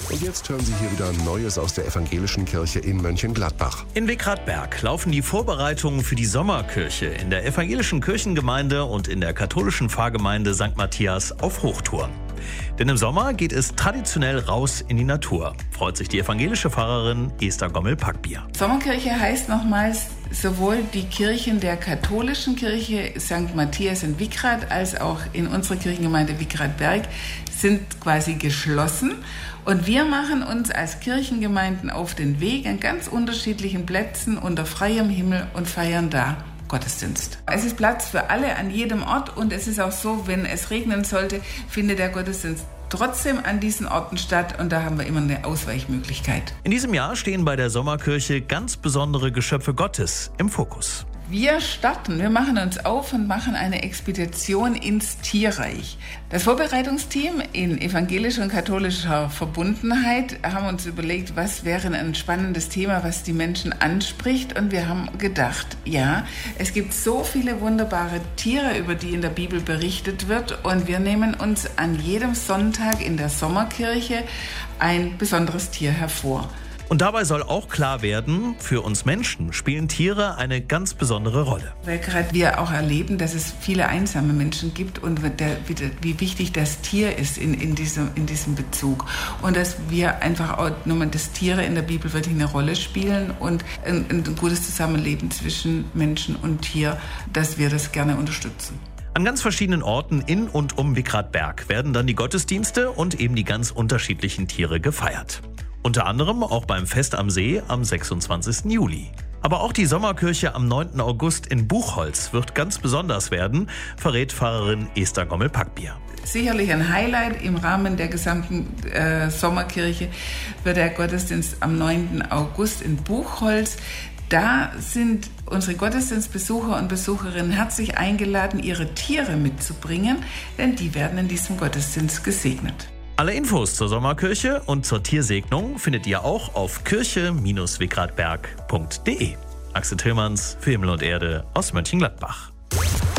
Und jetzt hören Sie hier wieder Neues aus der evangelischen Kirche in Mönchengladbach. In Wickradberg laufen die Vorbereitungen für die Sommerkirche in der evangelischen Kirchengemeinde und in der katholischen Pfarrgemeinde St. Matthias auf Hochtouren. Denn im Sommer geht es traditionell raus in die Natur, freut sich die evangelische Pfarrerin Esther Gommel-Packbier. Sommerkirche heißt nochmals, sowohl die Kirchen der katholischen Kirche St. Matthias in Wickrad als auch in unserer Kirchengemeinde Wickradberg sind quasi geschlossen. Und wir machen uns als Kirchengemeinden auf den Weg an ganz unterschiedlichen Plätzen unter freiem Himmel und feiern da Gottesdienst. Es ist Platz für alle an jedem Ort und es ist auch so, wenn es regnen sollte, findet der Gottesdienst trotzdem an diesen Orten statt und da haben wir immer eine Ausweichmöglichkeit. In diesem Jahr stehen bei der Sommerkirche ganz besondere Geschöpfe Gottes im Fokus. Wir machen uns auf und machen eine Expedition ins Tierreich. Das Vorbereitungsteam in evangelischer und katholischer Verbundenheit haben uns überlegt, was wäre ein spannendes Thema, was die Menschen anspricht. Und wir haben gedacht, ja, es gibt so viele wunderbare Tiere, über die in der Bibel berichtet wird. Und wir nehmen uns an jedem Sonntag in der Sommerkirche ein besonderes Tier hervor. Und dabei soll auch klar werden, für uns Menschen spielen Tiere eine ganz besondere Rolle. Weil gerade wir auch erleben, dass es viele einsame Menschen gibt und wie wichtig das Tier ist in diesem Bezug. Und dass wir einfach auch nochmal, dass Tiere in der Bibel wirklich eine Rolle spielen und ein gutes Zusammenleben zwischen Menschen und Tier, dass wir das gerne unterstützen. An ganz verschiedenen Orten in und um Wickradberg werden dann die Gottesdienste und eben die ganz unterschiedlichen Tiere gefeiert. Unter anderem auch beim Fest am See am 26. Juli. Aber auch die Sommerkirche am 9. August in Buchholz wird ganz besonders werden, verrät Pfarrerin Esther Gommel-Packbier. Sicherlich ein Highlight im Rahmen der gesamten Sommerkirche wird der Gottesdienst am 9. August in Buchholz. Da sind unsere Gottesdienstbesucher und Besucherinnen herzlich eingeladen, ihre Tiere mitzubringen, denn die werden in diesem Gottesdienst gesegnet. Alle Infos zur Sommerkirche und zur Tiersegnung findet ihr auch auf kirche-wickradberg.de. Axel Tillmanns für Himmel und Erde aus Mönchengladbach.